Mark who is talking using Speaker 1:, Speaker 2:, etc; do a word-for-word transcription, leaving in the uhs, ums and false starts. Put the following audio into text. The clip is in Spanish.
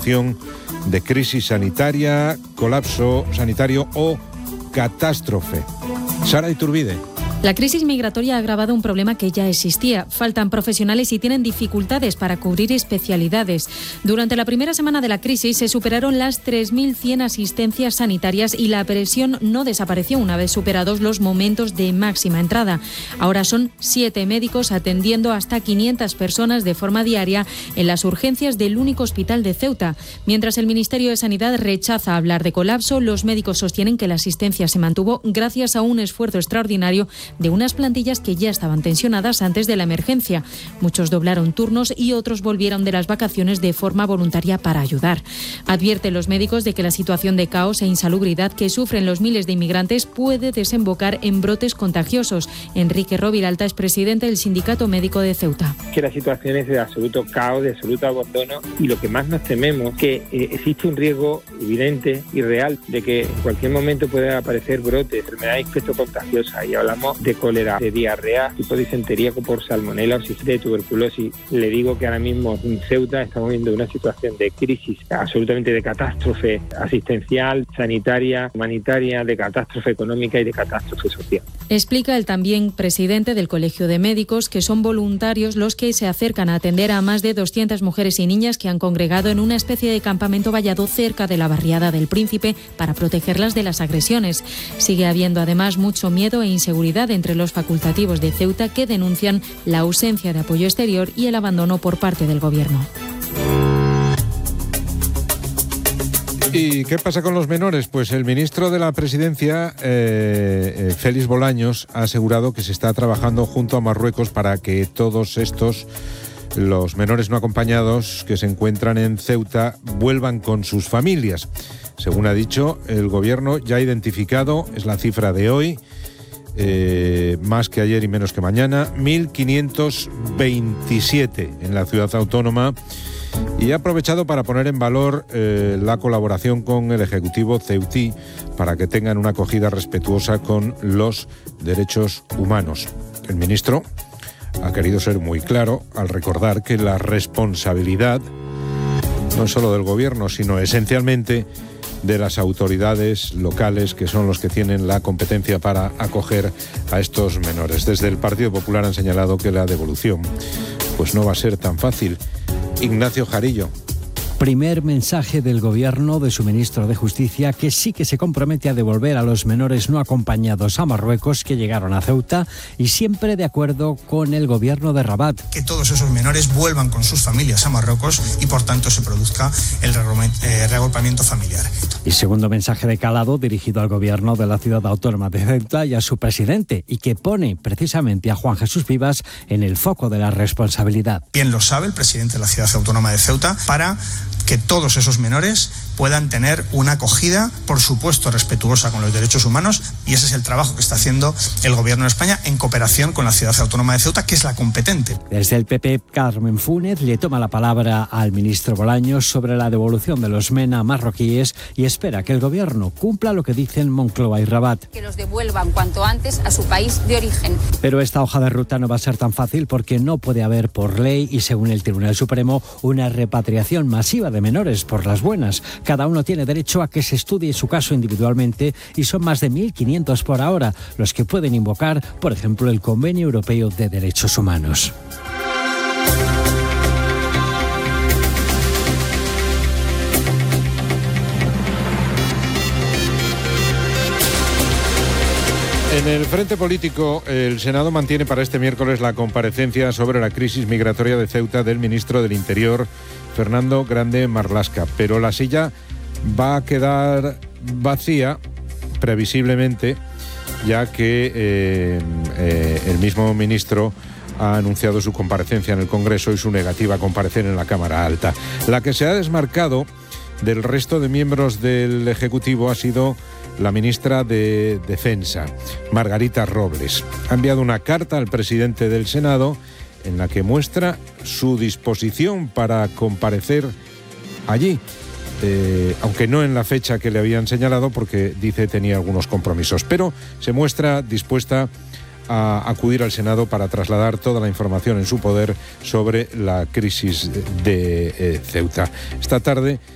Speaker 1: situación de crisis sanitaria, colapso sanitario o catástrofe. Sara Iturbide.
Speaker 2: La crisis migratoria ha agravado un problema que ya existía. Faltan profesionales y tienen dificultades para cubrir especialidades. Durante la primera semana de la crisis se superaron las tres mil cien asistencias sanitarias y la presión no desapareció una vez superados los momentos de máxima entrada. Ahora son siete médicos atendiendo hasta quinientas personas de forma diaria en las urgencias del único hospital de Ceuta. Mientras el Ministerio de Sanidad rechaza hablar de colapso, los médicos sostienen que la asistencia se mantuvo gracias a un esfuerzo extraordinario de unas plantillas que ya estaban tensionadas antes de la emergencia. Muchos doblaron turnos y otros volvieron de las vacaciones de forma voluntaria para ayudar. Advierten los médicos de que la situación de caos e insalubridad que sufren los miles de inmigrantes puede desembocar en brotes contagiosos. Enrique Roviralta es presidente del Sindicato Médico de Ceuta.
Speaker 3: Que la situación es de absoluto caos, de absoluto abandono, y lo que más nos tememos es que eh, existe un riesgo evidente y real de que en cualquier momento puedan aparecer brotes, enfermedades infectocontagiosas, y hablamos de cólera, de diarrea, tipo de disentería por salmonela o de tuberculosis. Le digo que ahora mismo en Ceuta estamos viendo una situación de crisis, absolutamente de catástrofe asistencial, sanitaria, humanitaria, de catástrofe económica y de catástrofe social.
Speaker 2: Explica el también presidente del Colegio de Médicos que son voluntarios los que se acercan a atender a más de doscientas mujeres y niñas que han congregado en una especie de campamento vallado cerca de la barriada del Príncipe para protegerlas de las agresiones. Sigue habiendo además mucho miedo e inseguridad entre los facultativos de Ceuta que denuncian la ausencia de apoyo exterior y el abandono por parte del Gobierno.
Speaker 1: ¿Y qué pasa con los menores? Pues el ministro de la Presidencia, eh, Félix Bolaños, ha asegurado que se está trabajando junto a Marruecos para que todos estos, los menores no acompañados que se encuentran en Ceuta, vuelvan con sus familias. Según ha dicho, el Gobierno ya ha identificado, es la cifra de hoy, Eh, más que ayer y menos que mañana, mil quinientos veintisiete en la ciudad autónoma, y ha aprovechado para poner en valor eh, la colaboración con el Ejecutivo ceutí para que tengan una acogida respetuosa con los derechos humanos. El ministro ha querido ser muy claro al recordar que la responsabilidad no es solo del Gobierno, sino esencialmente de las autoridades locales, que son los que tienen la competencia para acoger a estos menores. Desde el Partido Popular han señalado que la devolución pues no va a ser tan fácil. Ignacio Jarillo.
Speaker 4: Primer mensaje del Gobierno de su ministro de Justicia, que sí que se compromete a devolver a los menores no acompañados a Marruecos que llegaron a Ceuta, y siempre de acuerdo con el Gobierno de Rabat.
Speaker 5: Que todos esos menores vuelvan con sus familias a Marruecos y por tanto se produzca el reagrupamiento familiar.
Speaker 4: Y segundo mensaje de calado dirigido al Gobierno de la ciudad autónoma de Ceuta y a su presidente, y que pone precisamente a Juan Jesús Vivas en el foco de la responsabilidad.
Speaker 5: Bien lo sabe el presidente de la ciudad autónoma de Ceuta, para que todos esos menores puedan tener una acogida, por supuesto, respetuosa con los derechos humanos, y ese es el trabajo que está haciendo el Gobierno de España en cooperación con la ciudad autónoma de Ceuta, que es la competente.
Speaker 4: Desde el P P, Carmen Funes le toma la palabra al ministro Bolaños sobre la devolución de los MENA marroquíes y espera que el Gobierno cumpla lo que dicen Moncloa y Rabat.
Speaker 6: Que los devuelvan cuanto antes a su país de origen.
Speaker 4: Pero esta hoja de ruta no va a ser tan fácil, porque no puede haber por ley y según el Tribunal Supremo una repatriación masiva de menores por las buenas. Cada uno tiene derecho a que se estudie su caso individualmente, y son más de mil quinientos por ahora los que pueden invocar, por ejemplo, el Convenio Europeo de Derechos Humanos.
Speaker 1: En el frente político, el Senado mantiene para este miércoles la comparecencia sobre la crisis migratoria de Ceuta del ministro del Interior, Fernando Grande Marlaska, pero la silla va a quedar vacía, previsiblemente, ya que eh, eh, el mismo ministro ha anunciado su comparecencia en el Congreso y su negativa a comparecer en la Cámara Alta. La que se ha desmarcado del resto de miembros del Ejecutivo ha sido la ministra de Defensa, Margarita Robles. Ha enviado una carta al presidente del Senado en la que muestra su disposición para comparecer allí, eh, aunque no en la fecha que le habían señalado, porque dice tenía algunos compromisos, pero se muestra dispuesta a acudir al Senado para trasladar toda la información en su poder sobre la crisis de, de eh, Ceuta. Esta tarde